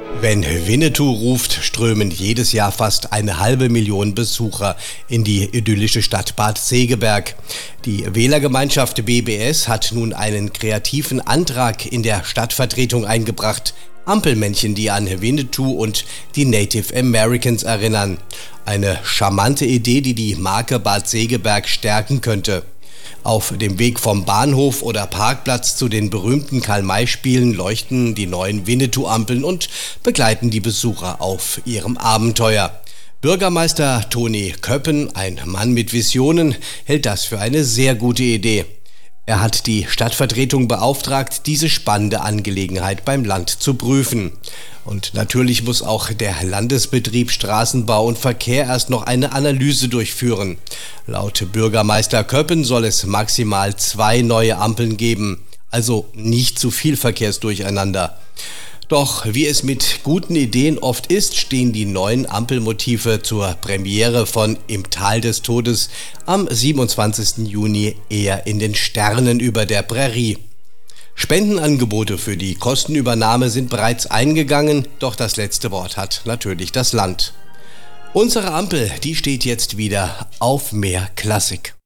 Wenn Winnetou ruft, strömen jedes Jahr fast 500.000 Besucher in die idyllische Stadt Bad Segeberg. Die Wählergemeinschaft BBS hat nun einen kreativen Antrag in der Stadtvertretung eingebracht. Ampelmännchen, die an Winnetou und die Native Americans erinnern. Eine charmante Idee, die die Marke Bad Segeberg stärken könnte. Auf dem Weg vom Bahnhof oder Parkplatz zu den berühmten Karl-May-Spielen leuchten die neuen Winnetou-Ampeln und begleiten die Besucher auf ihrem Abenteuer. Bürgermeister Toni Köppen, ein Mann mit Visionen, hält das für eine sehr gute Idee. Er hat die Stadtvertretung beauftragt, diese spannende Angelegenheit beim Land zu prüfen. Und natürlich muss auch der Landesbetrieb Straßenbau und Verkehr erst noch eine Analyse durchführen. Laut Bürgermeister Köppen soll es maximal 2 neue Ampeln geben, also nicht zu viel Verkehrsdurcheinander. Doch wie es mit guten Ideen oft ist, stehen die neuen Ampelmotive zur Premiere von Im Tal des Todes am 27. Juni eher in den Sternen über der Prärie. Spendenangebote für die Kostenübernahme sind bereits eingegangen, doch das letzte Wort hat natürlich das Land. Unsere Ampel, die steht jetzt wieder auf mehr Klassik.